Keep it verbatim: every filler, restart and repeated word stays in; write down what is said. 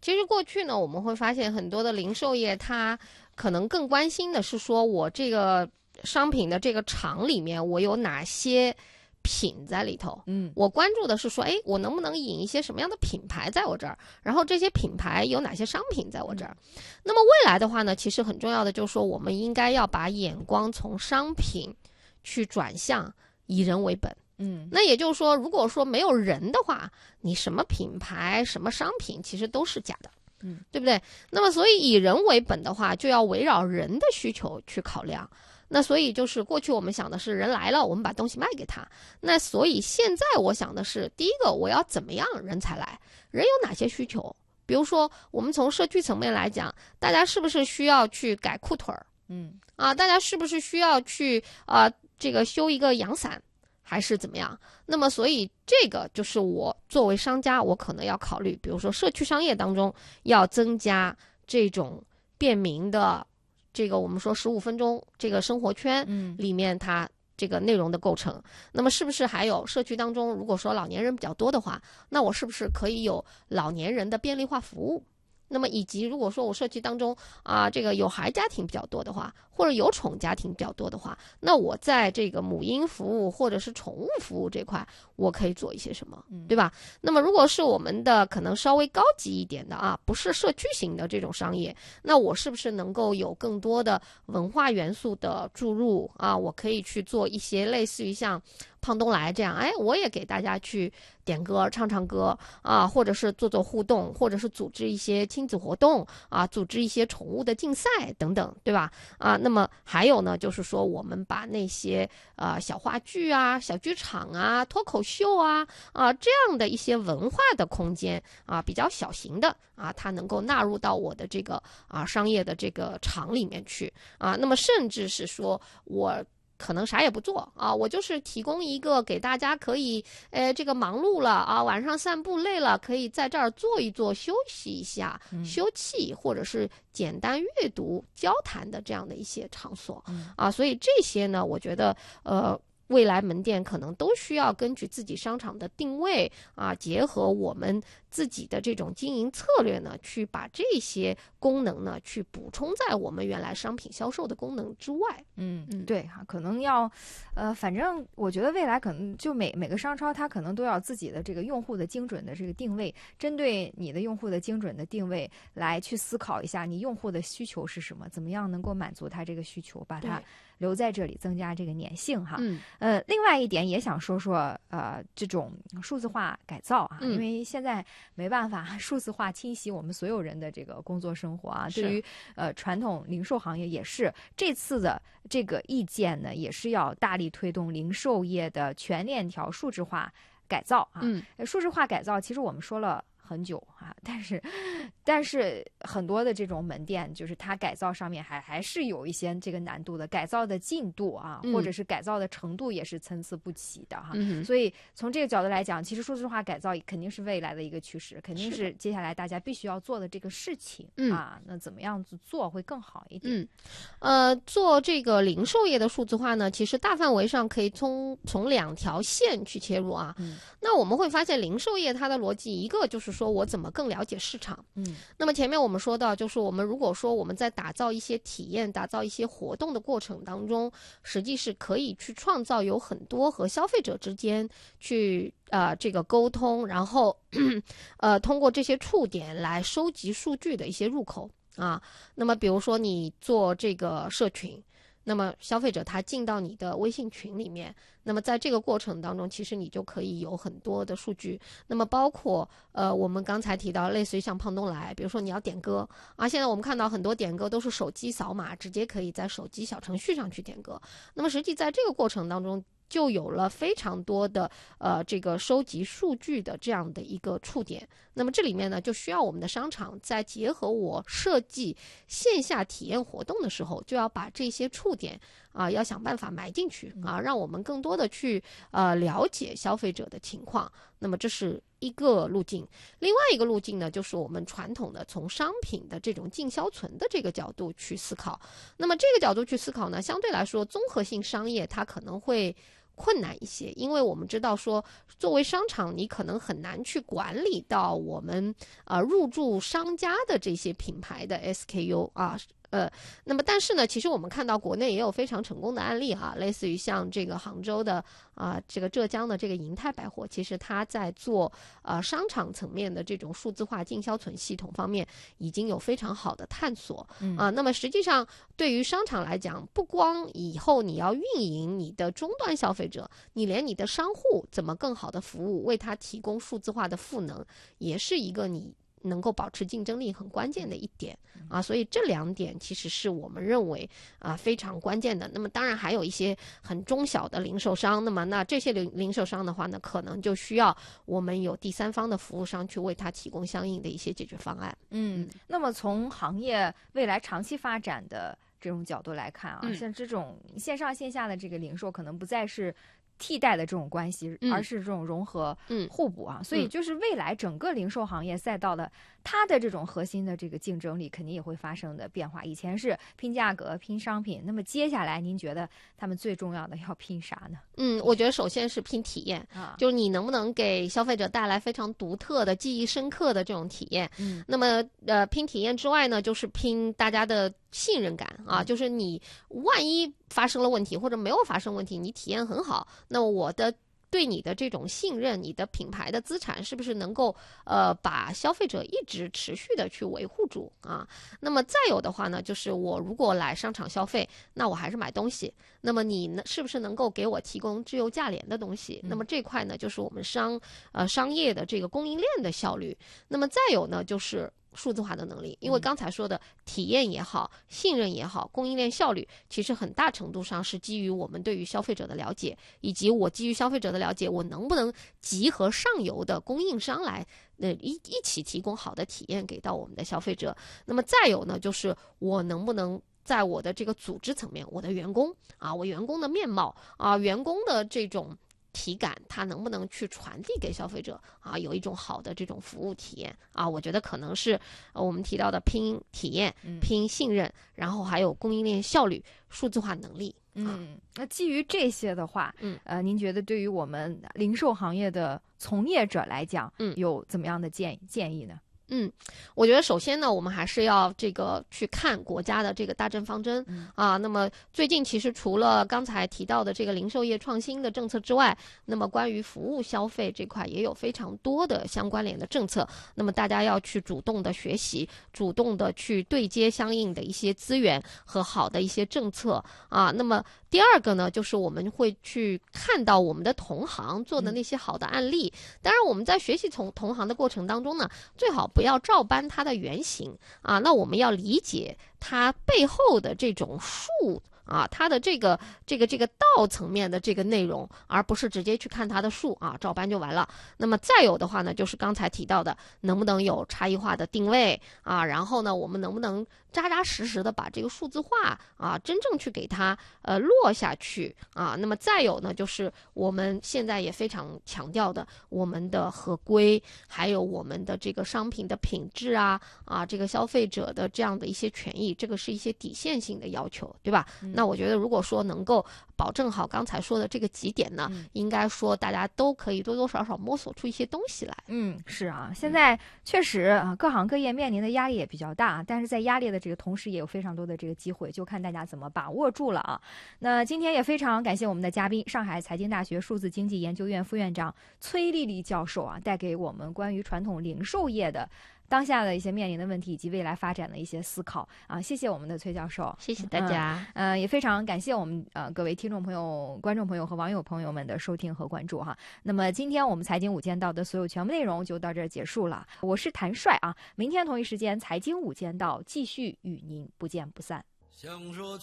其实过去呢，我们会发现很多的零售业，它可能更关心的是说我这个商品的这个厂里面，我有哪些品在里头。 嗯， 我关注的是说，哎，我能不能引一些什么样的品牌在我这儿？然后这些品牌有哪些商品在我这儿？嗯、那么未来的话呢，其实很重要的就是说，我们应该要把眼光从商品去转向以人为本。 嗯， 那也就是说，如果说没有人的话，你什么品牌、什么商品，其实都是假的， 嗯， 对不对？那么，所以以人为本的话，就要围绕人的需求去考量。那所以就是过去我们想的是人来了，我们把东西卖给他。那所以现在我想的是，第一个我要怎么样人才来？人有哪些需求？比如说，我们从社区层面来讲，大家是不是需要去改裤腿儿？ 嗯， 啊，大家是不是需要去啊、呃、这个修一个阳伞？还是怎么样？那么，所以这个就是我作为商家，我可能要考虑，比如说社区商业当中要增加这种便民的，这个我们说十五分钟这个生活圈里面它这个内容的构成。嗯、那么，是不是还有社区当中，如果说老年人比较多的话，那我是不是可以有老年人的便利化服务？那么以及如果说我社区当中啊，这个有孩家庭比较多的话，或者有宠家庭比较多的话，那我在这个母婴服务或者是宠物服务这块，我可以做一些什么，对吧？那么如果是我们的可能稍微高级一点的啊，不是社区型的这种商业，那我是不是能够有更多的文化元素的注入啊？我可以去做一些类似于像胖东来这样，哎，我也给大家去点歌、唱唱歌啊，或者是做做互动，或者是组织一些亲子活动啊，组织一些宠物的竞赛等等，对吧？啊，那么还有呢，就是说我们把那些呃小话剧啊、小剧场啊、脱口秀啊啊这样的一些文化的空间啊，比较小型的啊，它能够纳入到我的这个啊商业的这个场里面去啊，那么甚至是说我。可能啥也不做啊，我就是提供一个给大家可以，呃，这个忙碌了啊，晚上散步累了，可以在这儿坐一坐，休息一下， 嗯、 休憩，或者是简单阅读、交谈的这样的一些场所、 嗯、 啊，所以这些呢，我觉得，呃。未来门店可能都需要根据自己商场的定位啊，结合我们自己的这种经营策略呢，去把这些功能呢，去补充在我们原来商品销售的功能之外。 嗯嗯，对哈，可能要，呃，反正我觉得未来可能就每每个商超它可能都要自己的这个用户的精准的这个定位，针对你的用户的精准的定位来去思考一下你用户的需求是什么，怎么样能够满足他这个需求，把它留在这里，增加这个粘性哈。 嗯， 呃，另外一点也想说说，呃，这种数字化改造啊， 嗯、 因为现在没办法，数字化侵袭我们所有人的这个工作生活啊。对于呃传统零售行业也是，这次的这个意见呢，也是要大力推动零售业的全链条数字化改造啊。 嗯， 数字化改造其实我们说了很久啊，但是但是很多的这种门店，就是它改造上面还还是有一些这个难度的，改造的进度啊， 嗯、 或者是改造的程度也是参差不齐的哈。 嗯、 所以从这个角度来讲，其实数字化改造肯定是未来的一个趋势，肯定是接下来大家必须要做的这个事情啊。那怎么样子做会更好一点？ 嗯，呃，做这个零售业的数字化呢，其实大范围上可以从从两条线去切入啊。 嗯， 那我们会发现零售业它的逻辑，一个就是说我怎么更了解市场。 嗯， 那么前面我们说到，就是我们如果说我们在打造一些体验、打造一些活动的过程当中，实际是可以去创造有很多和消费者之间去呃这个沟通，然后呃通过这些触点来收集数据的一些入口啊。那么比如说你做这个社群。那么消费者他进到你的微信群里面，那么在这个过程当中，其实你就可以有很多的数据。那么包括呃，我们刚才提到，类似于像胖东来，比如说你要点歌啊，现在我们看到很多点歌都是手机扫码，直接可以在手机小程序上去点歌。那么实际在这个过程当中，就有了非常多的呃这个收集数据的这样的一个触点。那么这里面呢，就需要我们的商场在结合我设计线下体验活动的时候，就要把这些触点啊、呃，要想办法埋进去啊，让我们更多的去呃了解消费者的情况。那么这是一个路径。另外一个路径呢，就是我们传统的从商品的这种进销存的这个角度去思考。那么这个角度去思考呢，相对来说综合性商业它可能会困难一些，因为我们知道说，作为商场，你可能很难去管理到我们呃入驻商家的这些品牌的 S K U 啊。呃，那么但是呢，其实我们看到国内也有非常成功的案例哈、啊，类似于像这个杭州的啊、呃，这个浙江的这个银泰百货，其实它在做呃商场层面的这种数字化进销存系统方面已经有非常好的探索啊、 嗯呃。那么实际上对于商场来讲，不光以后你要运营你的终端消费者，你连你的商户怎么更好的服务，为他提供数字化的赋能，也是一个你能够保持竞争力很关键的一点啊，所以这两点其实是我们认为啊非常关键的。那么当然还有一些很中小的零售商，那么那这些零零售商的话呢，可能就需要我们有第三方的服务商去为他提供相应的一些解决方案。 嗯，那么从行业未来长期发展的这种角度来看啊， 嗯像这种线上线下的这个零售，可能不再是替代的这种关系， 嗯而是这种融合、 嗯互补啊。所以就是未来整个零售行业赛道的它的这种核心的这个竞争力，肯定也会发生的变化。以前是拼价格、拼商品，那么接下来您觉得他们最重要的要拼啥呢？ 嗯，我觉得首先是拼体验， 啊， 就是你能不能给消费者带来非常独特的、记忆深刻的这种体验。 嗯那么，呃，拼体验之外呢，就是拼大家的信任感啊， 嗯就是你万一发生了问题或者没有发生问题，你体验很好，那么我的对你的这种信任，你的品牌的资产是不是能够呃把消费者一直持续的去维护住啊？那么再有的话呢，就是我如果来商场消费，那我还是买东西，那么你呢是不是能够给我提供质优价廉的东西？ 嗯那么这块呢，就是我们商呃商业的这个供应链的效率。那么再有呢，就是数字化的能力，因为嗯刚才说的体验也好，信任也好，供应链效率，其实很大程度上是基于我们对于消费者的了解，以及我基于消费者的了解，我能不能集合上游的供应商来，呃一一起提供好的体验给到我们的消费者。那么再有呢，就是我能不能在我的这个组织层面，我的员工啊，我员工的面貌啊，员工的这种体感，它能不能去传递给消费者啊？有一种好的这种服务体验啊，我觉得可能是呃我们提到的拼体验、 嗯拼信任，然后还有供应链效率、数字化能力。啊、 嗯，那基于这些的话， 嗯呃，您觉得对于我们零售行业的从业者来讲， 嗯有怎么样的建建议呢？ 嗯，我觉得首先呢，我们还是要这个去看国家的这个大政方针、 嗯啊。那么最近其实除了刚才提到的这个零售业创新的政策之外，那么关于服务消费这块也有非常多的相关联的政策。那么大家要去主动的学习，主动的去对接相应的一些资源和好的一些政策啊。那么第二个呢，就是我们会去看到我们的同行做的那些好的案例。当然，我们在学习从同行的过程当中呢，最好不要照搬它的原型啊，那我们要理解它背后的这种术啊，它的这个这个这个道层面的这个内容，而不是直接去看它的术啊，照搬就完了。那么再有的话呢，就是刚才提到的，能不能有差异化的定位啊？然后呢，我们能不能扎扎实实的把这个数字化啊，真正去给它呃落下去啊？那么再有呢，就是我们现在也非常强调的，我们的合规，还有我们的这个商品的品质啊啊，这个消费者的这样的一些权益，这个是一些底线性的要求，对吧？ 嗯那我觉得，如果说能够保证好刚才说的这个几点呢， 嗯应该说大家都可以多多少少摸索出一些东西来。 嗯，是啊，现在确实啊，各行各业面临的压力也比较大，但是在压力的这个同时，也有非常多的这个机会，就看大家怎么把握住了啊。那今天也非常感谢我们的嘉宾，上海财经大学数字经济研究院副院长崔丽丽教授啊，带给我们关于传统零售业的当下的一些面临的问题以及未来发展的一些思考啊。谢谢我们的崔教授， 谢谢大家。 嗯、呃，也非常感谢我们呃各位听众朋友、观众朋友和网友朋友们的收听和关注哈。那么今天我们财经五间道的所有全部内容就到这儿结束了。我是谭帅啊，明天同一时间财经五间道继续与您不见不散。想说